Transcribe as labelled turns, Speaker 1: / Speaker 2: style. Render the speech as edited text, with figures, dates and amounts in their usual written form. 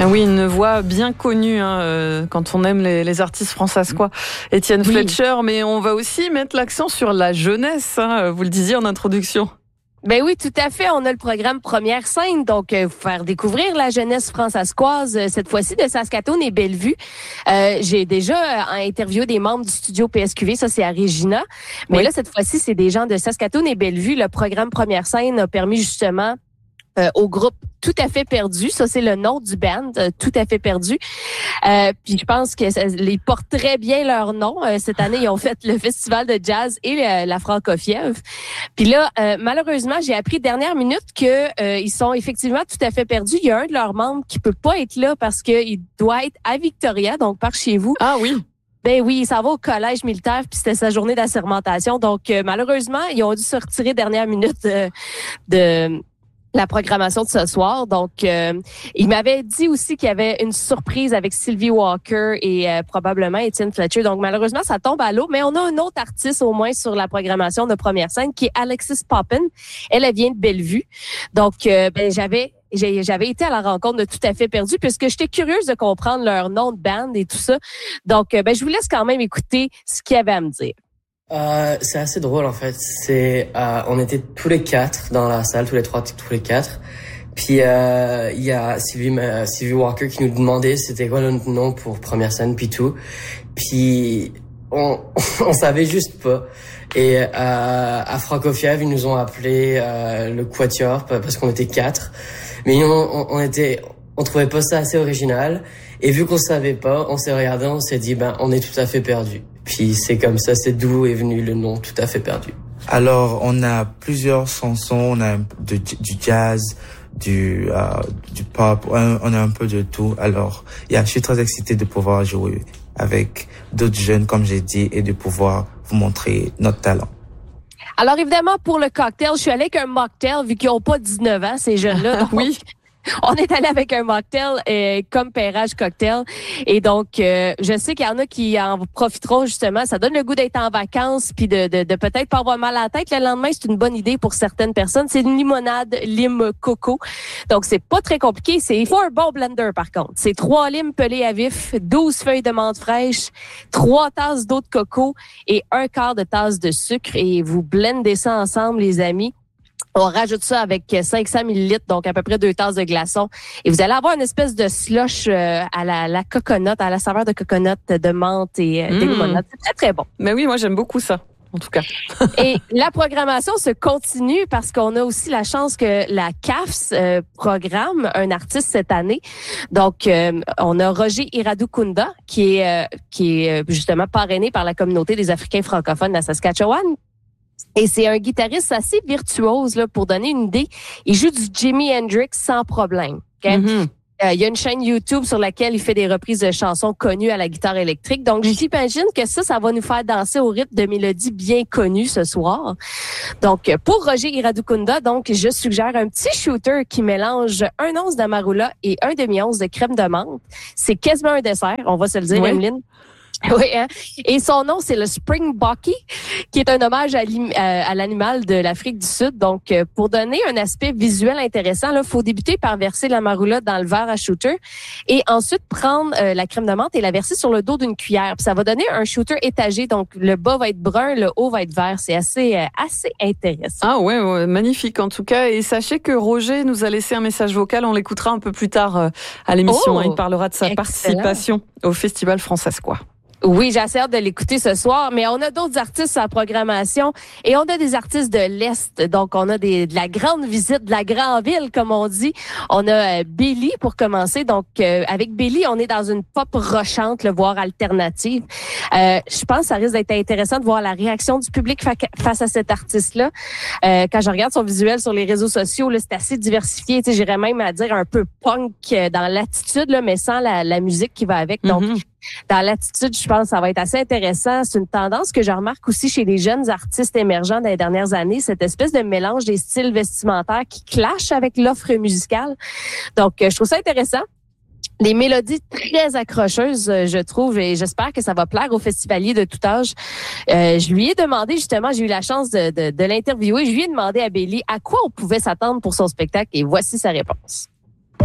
Speaker 1: Ah oui, une voix bien connue quand on aime les artistes françaiscois. Étienne Fletcher, mais on va aussi mettre l'accent sur la jeunesse, vous le disiez en introduction.
Speaker 2: Ben oui, tout à fait. On a le programme Première Scène, donc faire découvrir la jeunesse françaiscoise, cette fois-ci de Saskatoon et Bellevue. J'ai déjà interviewé des membres du studio PSQV, ça c'est à Regina. Mais là, cette fois-ci, c'est des gens de Saskatoon et Bellevue. Le programme Première Scène a permis justement au groupe Tout à fait perdu, ça c'est le nom du band, Tout à fait perdu. Puis je pense que ils portent très bien leur nom. Cette année, ils ont fait le festival de jazz et la Francofièvre. Puis là, malheureusement, j'ai appris dernière minute que ils sont effectivement tout à fait perdus. Il y a un de leurs membres qui peut pas être là parce que il doit être à Victoria, donc par chez vous.
Speaker 1: Ah oui.
Speaker 2: Ben oui, il s'en va au collège militaire puis c'était sa journée d'assermentation. Donc malheureusement, ils ont dû se retirer dernière minute de la programmation de ce soir. Donc, il m'avait dit aussi qu'il y avait une surprise avec Sylvie Walker et probablement Étienne Fletcher. Donc, malheureusement, ça tombe à l'eau. Mais on a un autre artiste au moins sur la programmation de Première Scène qui est Alexis Poppin. Elle vient de Bellevue. Donc, j'avais été à la rencontre de Tout à fait perdu puisque j'étais curieuse de comprendre leur nom de band et tout ça. Donc, je vous laisse quand même écouter ce qu'il y avait à me dire.
Speaker 3: C'est assez drôle en fait. On était tous les quatre dans la salle, tous les quatre. Puis il y a Sylvie Walker qui nous demandait c'était quoi le nom pour Première Scène puis tout. Puis on savait juste pas. Et à Francofièvre, ils nous ont appelé le Quatuor parce qu'on était quatre. Mais on trouvait pas ça assez original. Et vu qu'on savait pas, on s'est regardé, on s'est dit on est tout à fait perdu. Puis c'est comme ça, c'est d'où est venu le nom Tout à fait perdu.
Speaker 4: Alors, on a plusieurs chansons, on a du jazz, du pop, on a un peu de tout. Alors, je suis très excité de pouvoir jouer avec d'autres jeunes, comme j'ai dit, et de pouvoir vous montrer notre talent.
Speaker 2: Alors, évidemment, pour le cocktail, je suis allée avec un mocktail, vu qu'ils n'ont pas 19 ans, ces jeunes-là. Donc,
Speaker 1: oui.
Speaker 2: On est allé avec un mocktail comme pairage cocktail. Et donc, je sais qu'il y en a qui en profiteront justement. Ça donne le goût d'être en vacances puis de peut-être pas avoir mal à la tête. Le lendemain, c'est une bonne idée pour certaines personnes. C'est une limonade lime coco. Donc, c'est pas très compliqué. Il faut un bon blender, par contre. C'est 3 limes pelées à vif, 12 feuilles de menthe fraîche, 3 tasses d'eau de coco et 1/4 de tasse de sucre. Et vous blendez ça ensemble, les amis. On rajoute ça avec 500 ml, donc à peu près 2 tasses de glaçons. Et vous allez avoir une espèce de slush à la coconut, à la saveur de coconut, de menthe et des limonades. C'est très, très bon.
Speaker 1: Mais oui, moi, j'aime beaucoup ça, en tout cas.
Speaker 2: Et la programmation se continue parce qu'on a aussi la chance que la CAFS programme un artiste cette année. Donc, on a Roger Iradukunda, qui est justement parrainé par la communauté des Africains francophones à Saskatchewan. Et c'est un guitariste assez virtuose, là, pour donner une idée. Il joue du Jimi Hendrix sans problème. Okay?
Speaker 1: Mm-hmm.
Speaker 2: Il y a une chaîne YouTube sur laquelle il fait des reprises de chansons connues à la guitare électrique. Donc, j'imagine que ça va nous faire danser au rythme de mélodies bien connues ce soir. Donc, pour Roger Iradukunda, donc, je suggère un petit shooter qui mélange 1 once d'Amarula et 1/2 once de crème de menthe. C'est quasiment un dessert, on va se le dire, Emeline. Oui, hein? Et son nom, c'est le Springbokke, qui est un hommage à l'animal de l'Afrique du Sud. Donc, pour donner un aspect visuel intéressant, là, faut débuter par verser la marula dans le verre à shooter et ensuite prendre la crème de menthe et la verser sur le dos d'une cuillère. Puis ça va donner un shooter étagé. Donc, le bas va être brun, le haut va être vert. C'est assez intéressant.
Speaker 1: Ah ouais, magnifique en tout cas. Et sachez que Roger nous a laissé un message vocal. On l'écoutera un peu plus tard à l'émission. Il parlera de sa participation au Festival Françaiscois.
Speaker 2: Oui, j'ai assez hâte de l'écouter ce soir, mais on a d'autres artistes à la programmation et on a des artistes de l'Est. Donc, on a de la grande visite de la grande ville, comme on dit. On a Billy pour commencer. Donc, avec Billy, on est dans une pop rochante, voire alternative. Je pense que ça risque d'être intéressant de voir la réaction du public face à cet artiste-là. Quand je regarde son visuel sur les réseaux sociaux, là, c'est assez diversifié. J'irais même à dire un peu punk dans l'attitude, là, mais sans la musique qui va avec. Donc, dans l'attitude, je pense que ça va être assez intéressant. C'est une tendance que je remarque aussi chez les jeunes artistes émergents dans les dernières années, cette espèce de mélange des styles vestimentaires qui clashent avec l'offre musicale. Donc, je trouve ça intéressant. Des mélodies très accrocheuses, je trouve, et j'espère que ça va plaire aux festivaliers de tout âge. Je lui ai demandé, justement, j'ai eu la chance de l'interviewer, je lui ai demandé à Billy à quoi on pouvait s'attendre pour son spectacle, et voici sa réponse.